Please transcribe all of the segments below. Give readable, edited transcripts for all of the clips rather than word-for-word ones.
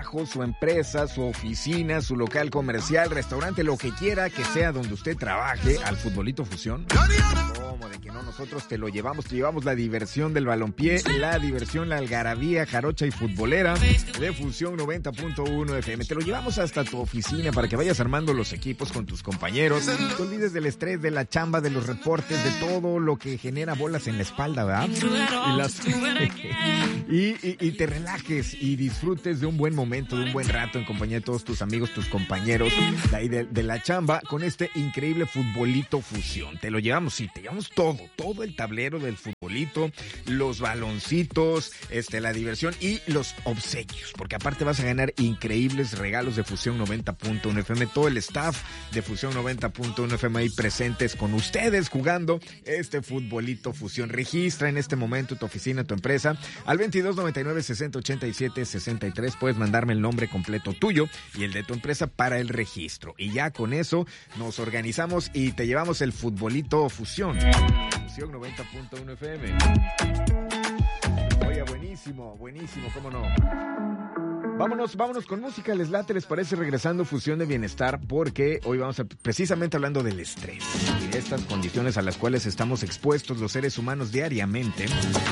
trabajo, su empresa, su oficina, su local comercial, restaurante, lo que quiera que sea donde usted trabaje, al Futbolito Fusión. ¿Cómo de que no? Nosotros te llevamos la diversión del balompié, la diversión, la algarabía, jarocha y futbolera de Fusión 90.1 FM. Te lo llevamos hasta tu oficina para que vayas armando los equipos con tus compañeros. No te olvides del estrés, de la chamba, de los reportes, de todo lo que genera bolas en la espalda, ¿verdad? Y te relajes y disfrutes de un buen momento, de un buen rato en compañía de todos tus amigos, tus compañeros de ahí de la chamba con este increíble Futbolito Fusión. Te lo llevamos, sí, te llevamos todo el tablero del futbolito, los baloncitos, la diversión y los obsequios, porque aparte vas a ganar increíbles regalos de Fusión 90.1 FM, todo el staff de Fusión 90.1 FM ahí presentes con ustedes jugando este Futbolito Fusión. Registra en este momento tu oficina, tu empresa, al 2299-6087-63. Puedes mandarme el nombre completo tuyo y el de tu empresa para el registro. Y ya con eso nos organizamos y te llevamos el Futbolito Fusión. Fusión 90.1 FM. Oye, buenísimo, cómo no. Vámonos con música, ¿les late? ¿Les parece? Regresando Fusión de Bienestar, porque hoy vamos a precisamente hablando del estrés y de estas condiciones a las cuales estamos expuestos los seres humanos diariamente.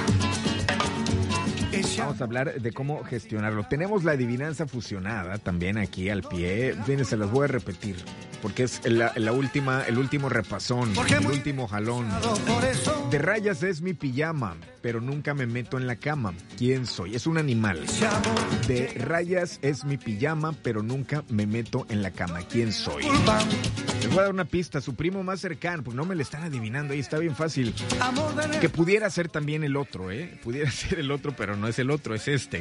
Vamos a hablar de cómo gestionarlo. Tenemos la adivinanza fusionada también aquí al pie. Bien, se las voy a repetir porque es el último repasón, el último jalón. De rayas es mi pijama, pero nunca me meto en la cama. ¿Quién soy? Es un animal. De rayas es mi pijama, pero nunca me meto en la cama. ¿Quién soy? Les voy a dar una pista. Su primo más cercano, pues no me lo están adivinando. Ahí está bien fácil. Que pudiera ser también el otro, ¿eh? Pudiera ser el otro, pero no es el otro, es este.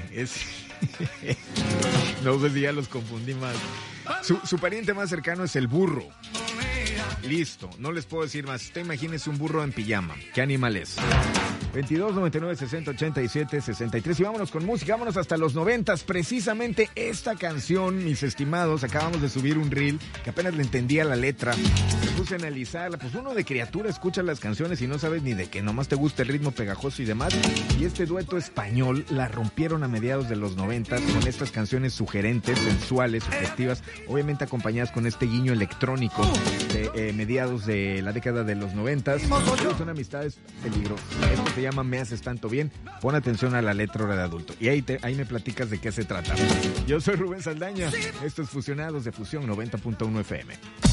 No sé si ya los confundí más. Su pariente más cercano es el burro. Listo, no les puedo decir más. Usted imagínese un burro en pijama. ¿Qué animal es? 22 99 60 87 63. Y vámonos con música, vámonos hasta los 90s. Precisamente esta canción, mis estimados, acabamos de subir un reel que apenas le entendía la letra. Me puse a analizarla. Pues uno de criatura escucha las canciones y no sabes ni de qué, nomás te gusta el ritmo pegajoso y demás. Y este dueto español la rompieron a mediados de los 90s con estas canciones sugerentes, sensuales, sugestivas, obviamente acompañadas con este guiño electrónico de mediados de la década de los 90s. Son amistades peligrosas. Esto se llama Me Haces Tanto Bien. Pon atención a la letra hora de adulto. Y ahí me platicas de qué se trata. Yo soy Rubén Saldaña. Esto es Fusionados de Fusión 90.1 FM.